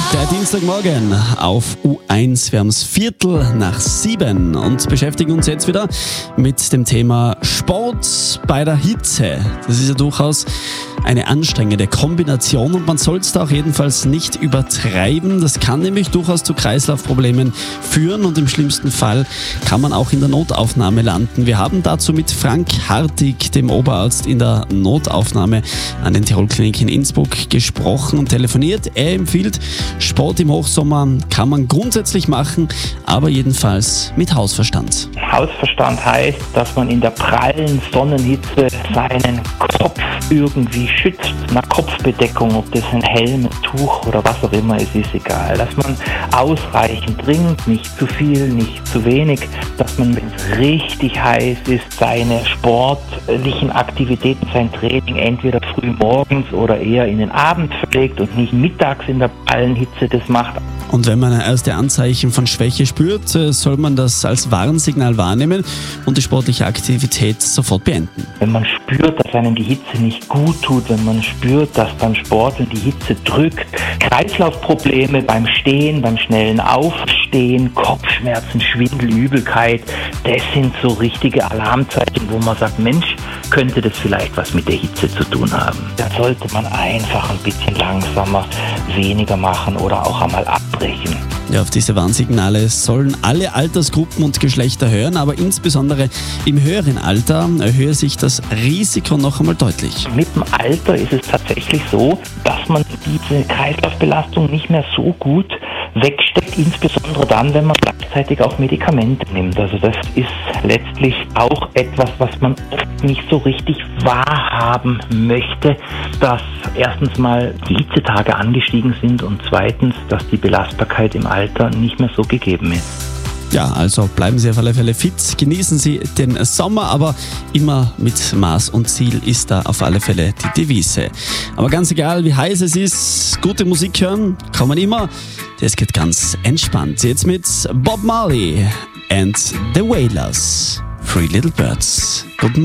Der Dienstagmorgen auf U1. Wir haben es 6:15 und beschäftigen uns jetzt wieder mit dem Thema Sport bei der Hitze. Das ist ja durchaus eine anstrengende Kombination und man soll es da auch jedenfalls nicht übertreiben. Das kann nämlich durchaus zu Kreislaufproblemen führen und im schlimmsten Fall kann man auch in der Notaufnahme landen. Wir haben dazu mit Frank Hartig, dem Oberarzt in der Notaufnahme an den Tirol-Klinik in Innsbruck, gesprochen und telefoniert. Er empfiehlt, Sport im Hochsommer kann man grundsätzlich machen, aber jedenfalls mit Hausverstand. Hausverstand heißt, dass man in der prallen Sonnenhitze seinen Kopf irgendwie schützt. Eine Kopfbedeckung, ob das ein Helm, ein Tuch oder was auch immer ist, ist egal. Dass man ausreichend trinkt, nicht zu viel, nicht zu wenig. Dass man, wenn es richtig heiß ist, seine sportlichen Aktivitäten, sein Training entweder früh morgens oder eher in den Abend verlegt und nicht mittags in der prallen Hitze das macht. Und wenn man erste Anzeichen von Schwäche spürt, soll man das als Warnsignal wahrnehmen und die sportliche Aktivität sofort beenden. Wenn man spürt, dass einem die Hitze nicht gut tut, wenn man spürt, dass beim Sport die Hitze drückt, Kreislaufprobleme beim Stehen, beim schnellen Aufstehen, Kopfschmerzen, Schwindel, Übelkeit, das sind so richtige Alarmzeichen, wo man sagt, Mensch, könnte das vielleicht was mit der Hitze zu tun haben. Da sollte man einfach ein bisschen langsamer, weniger machen oder auch einmal abbrechen. Ja, auf diese Warnsignale sollen alle Altersgruppen und Geschlechter hören, aber insbesondere im höheren Alter erhöhe sich das Risiko noch einmal deutlich. Mit dem Alter ist es tatsächlich so, dass man diese Kreislaufbelastung nicht mehr so gut wegsteckt, insbesondere dann, wenn man gleichzeitig auch Medikamente nimmt. Also das ist letztlich auch etwas, was man oft nicht so richtig wahrhaben möchte, dass erstens mal die Hitzetage angestiegen sind und zweitens, dass die Belastbarkeit im Alter nicht mehr so gegeben ist. Ja, also bleiben Sie auf alle Fälle fit, genießen Sie den Sommer, aber immer mit Maß und Ziel ist da auf alle Fälle die Devise. Aber ganz egal, wie heiß es ist, gute Musik hören kann man immer. Das geht ganz entspannt. Jetzt mit Bob Marley and the Wailers, Three Little Birds. Guten